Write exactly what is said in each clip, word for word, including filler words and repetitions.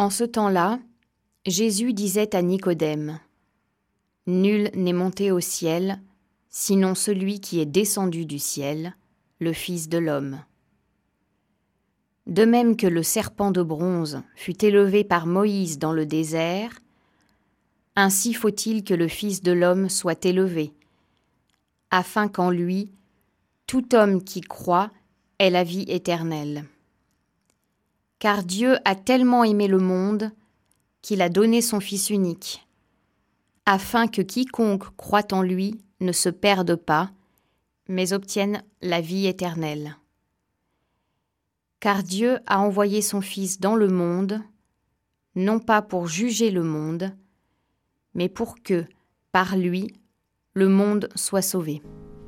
En ce temps-là, Jésus disait à Nicodème, « Nul n'est monté au ciel, sinon celui qui est descendu du ciel, le Fils de l'homme. De même que le serpent de bronze fut élevé par Moïse dans le désert, ainsi faut-il que le Fils de l'homme soit élevé, afin qu'en lui, tout homme qui croit ait la vie éternelle. Car Dieu a tellement aimé le monde qu'il a donné son Fils unique, afin que quiconque croit en lui ne se perde pas, mais obtienne la vie éternelle. Car Dieu a envoyé son Fils dans le monde, non pas pour juger le monde, mais pour que, par lui, le monde soit sauvé. »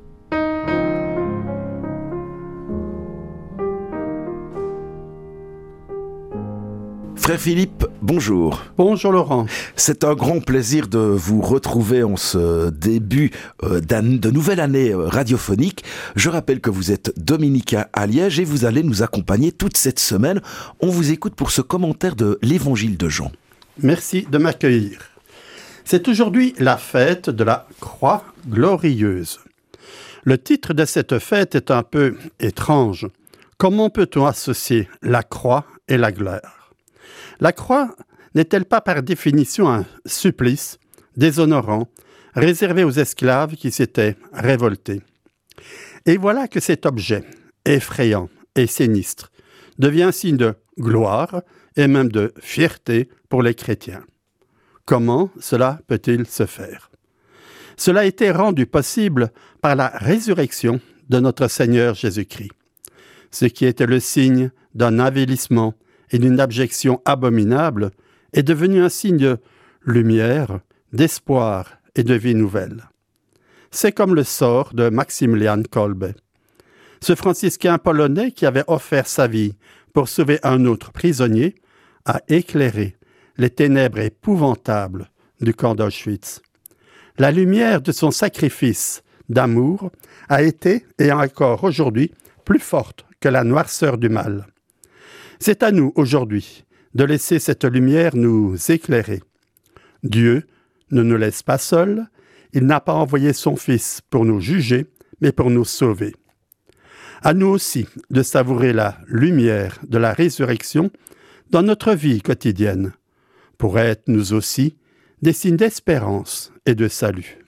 Frère Philippe, bonjour. Bonjour Laurent. C'est un grand plaisir de vous retrouver en ce début euh, de nouvelle année euh, radiophonique. Je rappelle que vous êtes dominicain à Liège et vous allez nous accompagner toute cette semaine. On vous écoute pour ce commentaire de l'Évangile de Jean. Merci de m'accueillir. C'est aujourd'hui la fête de la Croix glorieuse. Le titre de cette fête est un peu étrange. Comment peut-on associer la croix et la gloire ? La croix n'est-elle pas par définition un supplice déshonorant, réservé aux esclaves qui s'étaient révoltés? Et voilà que cet objet, effrayant et sinistre, devient un signe de gloire et même de fierté pour les chrétiens. Comment cela peut-il se faire? Cela a été rendu possible par la résurrection de notre Seigneur Jésus-Christ, ce qui était le signe d'un avilissement et d'une abjection abominable est devenu un signe de lumière, d'espoir et de vie nouvelle. C'est comme le sort de Maximilian Kolbe. Ce franciscain polonais qui avait offert sa vie pour sauver un autre prisonnier a éclairé les ténèbres épouvantables du camp d'Auschwitz. La lumière de son sacrifice d'amour a été, et encore aujourd'hui, plus forte que la noirceur du mal. C'est à nous, aujourd'hui, de laisser cette lumière nous éclairer. Dieu ne nous laisse pas seuls, il n'a pas envoyé son Fils pour nous juger, mais pour nous sauver. À nous aussi de savourer la lumière de la résurrection dans notre vie quotidienne, pour être, nous aussi, des signes d'espérance et de salut.